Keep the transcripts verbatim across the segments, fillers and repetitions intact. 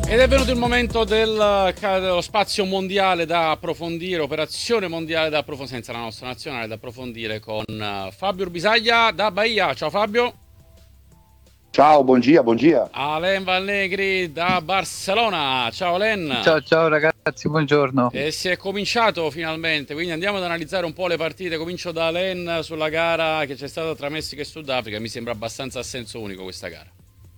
Ed è venuto il momento del, dello spazio mondiale da approfondire, operazione mondiale da approfondire, senza la nostra nazionale da approfondire con uh, Fabio Urbisaglia da Bahia. Ciao Fabio. Ciao, buongia, buongia. Alen Valnegri da Barcellona. Ciao Alen. Ciao ciao ragazzi, buongiorno. E si è cominciato finalmente, quindi andiamo ad analizzare un po' le partite. Comincio da Alen sulla gara che c'è stata tra Messico e Sudafrica. Mi sembra abbastanza a senso unico questa gara.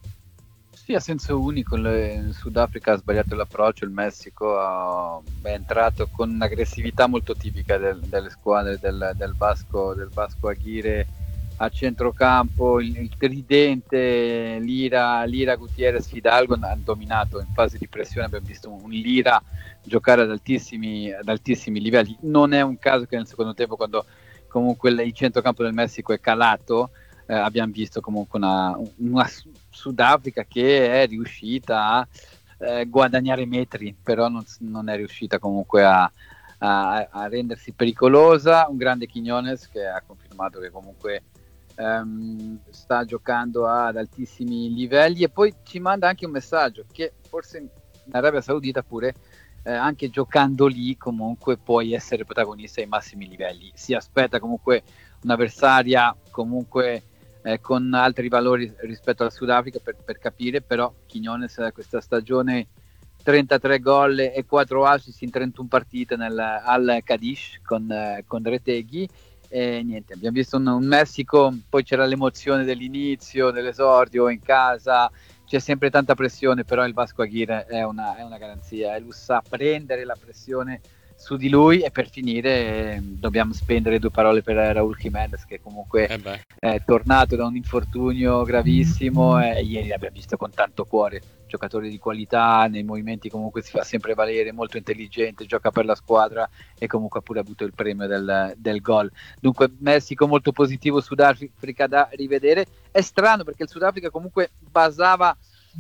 Sì, a senso unico, il Sudafrica ha sbagliato l'approccio, il Messico ha- è entrato con un'aggressività molto tipica del- delle squadre del, del Vasco, del Vasco Aguirre a centrocampo, il, il tridente Lira, Lira, Gutierrez, Fidalgo hanno dominato in fase di pressione. Abbiamo visto un Lira giocare ad altissimi, ad altissimi livelli. Non è un caso che nel secondo tempo, quando comunque il il centrocampo del Messico è calato, eh, abbiamo visto comunque una, una Sudafrica che è riuscita a eh, guadagnare metri, però non, non è riuscita comunque a, a, a rendersi pericolosa. Un grande Quiñones che ha confermato che comunque ehm, sta giocando ad altissimi livelli, e poi ci manda anche un messaggio che forse in Arabia Saudita pure, eh, anche giocando lì comunque puoi essere protagonista ai massimi livelli. Si aspetta comunque un'avversaria comunque eh, con altri valori rispetto al Sudafrica, per, per capire. Però Quiñones questa stagione trentatré gol e quattro assist in trentuno partite nel, al Cadiz con, eh, con Retegui. E niente, abbiamo visto un, un Messico, poi c'era l'emozione dell'inizio, dell'esordio in casa, c'è sempre tanta pressione, però il Vasco Aguirre è una, è una garanzia, e lui sa prendere la pressione su di lui. E per finire eh, dobbiamo spendere due parole per Raúl Jiménez, che comunque Eh beh. è tornato da un infortunio gravissimo e ieri l'abbiamo visto con tanto cuore. Giocatore di qualità, nei movimenti comunque si fa sempre valere, molto intelligente, gioca per la squadra e comunque ha pure avuto il premio del, del gol. Dunque Messico molto positivo, Sudafrica da rivedere. È strano perché il Sudafrica comunque basava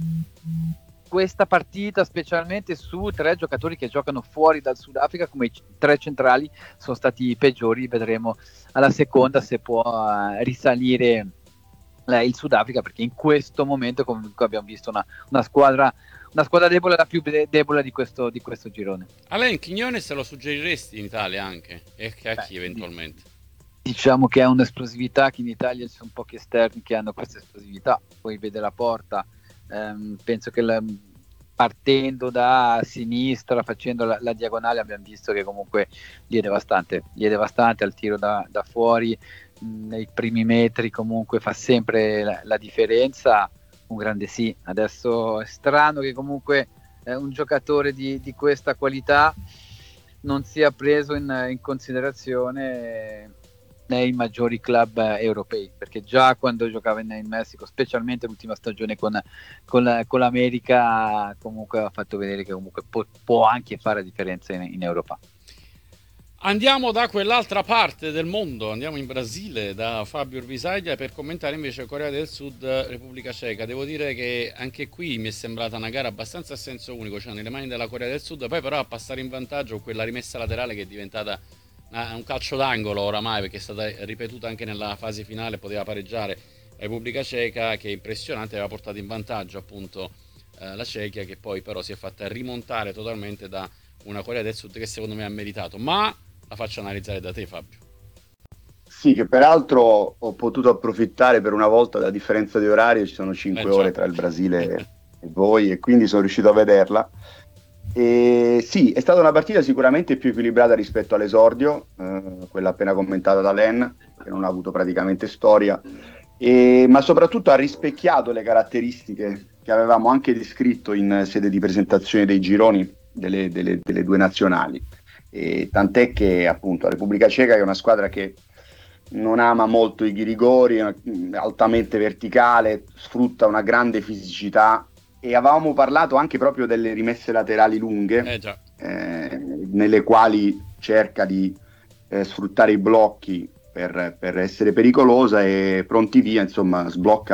questa partita specialmente su tre giocatori che giocano fuori dal Sudafrica, come i tre centrali sono stati i peggiori. Vedremo alla seconda se può uh, risalire eh, il Sudafrica, perché in questo momento comunque abbiamo visto una, una squadra una squadra debole, la più de- debole di questo, di questo girone. Alen, Quiñones lo suggeriresti in Italia anche? E a Beh, chi eventualmente? Diciamo che ha un'esplosività che in Italia ci sono pochi esterni che hanno questa esplosività. Poi vede la porta, ehm, penso che la, partendo da sinistra, facendo la, la diagonale, abbiamo visto che comunque gli è devastante, gli è devastante al tiro da, da fuori, mh, nei primi metri comunque fa sempre la, la differenza. Un grande sì. Adesso è strano che comunque eh, un giocatore di, di questa qualità non sia preso in, in considerazione nei maggiori club eh, europei, perché già quando giocava in, in Messico, specialmente l'ultima stagione con, con, la, con l'America, comunque ha fatto vedere che comunque può, può anche fare differenza in, in Europa. Andiamo da quell'altra parte del mondo, andiamo in Brasile da Fabio Urbisaglia per commentare invece Corea del Sud, Repubblica Ceca. Devo dire che anche qui mi è sembrata una gara abbastanza a senso unico, cioè nelle mani della Corea del Sud, poi però a passare in vantaggio con quella rimessa laterale che è diventata una- un calcio d'angolo oramai, perché è stata ripetuta anche nella fase finale, poteva pareggiare la Repubblica Ceca, che è impressionante, aveva portato in vantaggio appunto eh, la Cechia, che poi però si è fatta rimontare totalmente da una Corea del Sud che secondo me ha meritato. Ma la faccio analizzare da te, Fabio. Sì, che peraltro ho potuto approfittare per una volta, da differenza di orario, ci sono Eh cinque già. ore tra il Brasile e voi, e quindi sono riuscito a vederla. E sì, è stata una partita sicuramente più equilibrata rispetto all'esordio, eh, quella appena commentata da Len, che non ha avuto praticamente storia, e- ma soprattutto ha rispecchiato le caratteristiche che avevamo anche descritto in sede di presentazione dei gironi delle, delle- delle due nazionali. E tant'è che appunto la Repubblica Ceca è una squadra che non ama molto i rigori, è altamente verticale, sfrutta una grande fisicità, e avevamo parlato anche proprio delle rimesse laterali lunghe, Eh già. eh, nelle quali cerca di eh, sfruttare i blocchi per, per essere pericolosa, e pronti via, insomma, sblocca